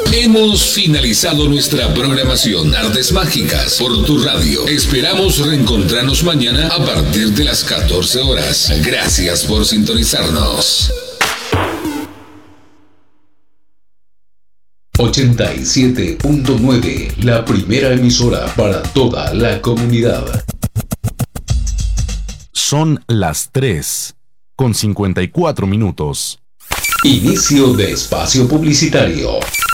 Hemos finalizado nuestra programación Artes Mágicas por tu radio. Esperamos reencontrarnos mañana a partir de las 14 horas. Gracias por sintonizarnos. 87.9, la primera emisora para toda la comunidad. Son las 3:54. Inicio de espacio publicitario.